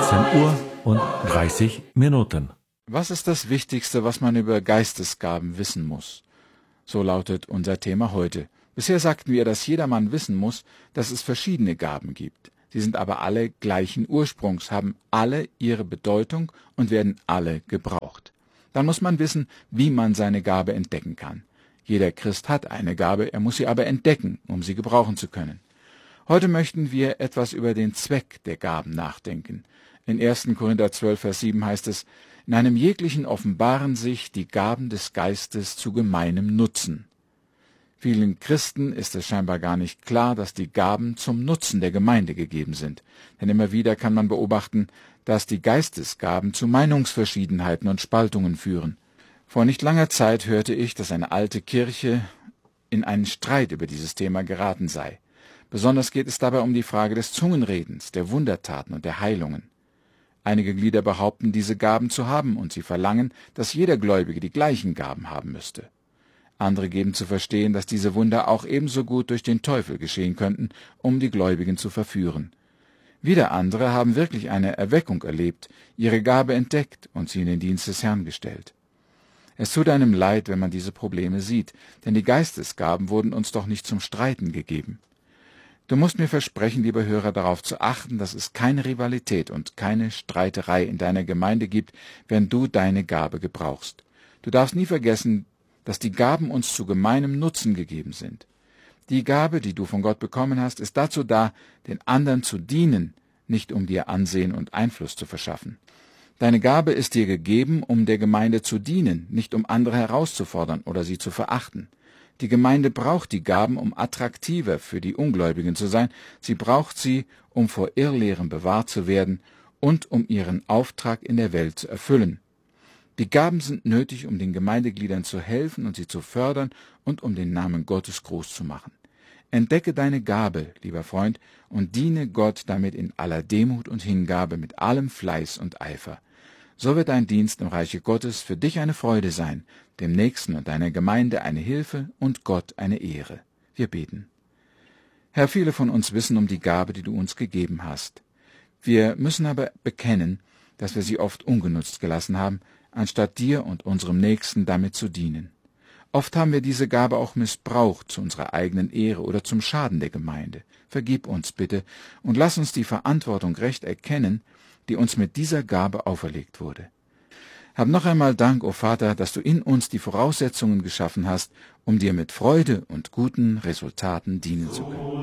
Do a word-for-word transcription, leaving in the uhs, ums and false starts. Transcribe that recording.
achtzehn Uhr und dreißig Minuten. Was ist das Wichtigste, was man über Geistesgaben wissen muss? So lautet unser Thema heute. Bisher sagten wir, dass jedermann wissen muss, dass es verschiedene Gaben gibt. Sie sind aber alle gleichen Ursprungs, haben alle ihre Bedeutung und werden alle gebraucht. Dann muss man wissen, wie man seine Gabe entdecken kann. Jeder Christ hat eine Gabe, er muss sie aber entdecken, um sie gebrauchen zu können. Heute möchten wir etwas über den Zweck der Gaben nachdenken. In ersten Korinther zwölf, Vers sieben heißt es, in einem jeglichen offenbaren sich die Gaben des Geistes zu gemeinem Nutzen. Vielen Christen ist es scheinbar gar nicht klar, dass die Gaben zum Nutzen der Gemeinde gegeben sind. Denn immer wieder kann man beobachten, dass die Geistesgaben zu Meinungsverschiedenheiten und Spaltungen führen. Vor nicht langer Zeit hörte ich, dass eine alte Kirche in einen Streit über dieses Thema geraten sei. Besonders geht es dabei um die Frage des Zungenredens, der Wundertaten und der Heilungen. Einige Glieder behaupten, diese Gaben zu haben, und sie verlangen, dass jeder Gläubige die gleichen Gaben haben müsste. Andere geben zu verstehen, dass diese Wunder auch ebenso gut durch den Teufel geschehen könnten, um die Gläubigen zu verführen. Wieder andere haben wirklich eine Erweckung erlebt, ihre Gabe entdeckt und sie in den Dienst des Herrn gestellt. Es tut einem leid, wenn man diese Probleme sieht, denn die Geistesgaben wurden uns doch nicht zum Streiten gegeben. Du musst mir versprechen, lieber Hörer, darauf zu achten, dass es keine Rivalität und keine Streiterei in deiner Gemeinde gibt, wenn du deine Gabe gebrauchst. Du darfst nie vergessen, dass die Gaben uns zu gemeinem Nutzen gegeben sind. Die Gabe, die du von Gott bekommen hast, ist dazu da, den anderen zu dienen, nicht um dir Ansehen und Einfluss zu verschaffen. Deine Gabe ist dir gegeben, um der Gemeinde zu dienen, nicht um andere herauszufordern oder sie zu verachten. Die Gemeinde braucht die Gaben, um attraktiver für die Ungläubigen zu sein. Sie braucht sie, um vor Irrlehren bewahrt zu werden und um ihren Auftrag in der Welt zu erfüllen. Die Gaben sind nötig, um den Gemeindegliedern zu helfen und sie zu fördern und um den Namen Gottes groß zu machen. Entdecke deine Gabe, lieber Freund, und diene Gott damit in aller Demut und Hingabe mit allem Fleiß und Eifer. So wird dein Dienst im Reiche Gottes für dich eine Freude sein, dem Nächsten und deiner Gemeinde eine Hilfe und Gott eine Ehre. Wir beten. Herr, viele von uns wissen um die Gabe, die du uns gegeben hast. Wir müssen aber bekennen, dass wir sie oft ungenutzt gelassen haben, anstatt dir und unserem Nächsten damit zu dienen. Oft haben wir diese Gabe auch missbraucht zu unserer eigenen Ehre oder zum Schaden der Gemeinde. Vergib uns bitte und lass uns die Verantwortung recht erkennen, die uns mit dieser Gabe auferlegt wurde. Hab noch einmal Dank, o Vater, dass du in uns die Voraussetzungen geschaffen hast, um dir mit Freude und guten Resultaten dienen zu können.